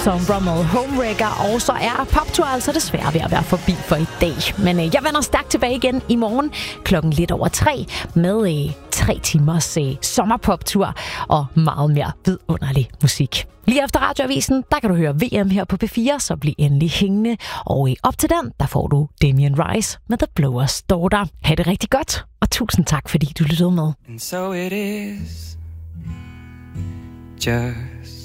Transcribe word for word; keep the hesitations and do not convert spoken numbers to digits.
Sombra med Homewrecker, og så er Poptour altså desværre ved at være forbi for i dag. Men øh, jeg vender stærkt tilbage igen i morgen klokken lidt over tre med øh, tre timers øh, sommerpoptur og meget mere vidunderlig musik. Lige efter Radioavisen, der kan du høre V M her på P fire, så bliv endelig hængende. Og øh, op til den, der får du Damien Rice med The Blower's Daughter. Ha' det rigtig godt, og tusind tak, fordi du lyttede med. And so it is just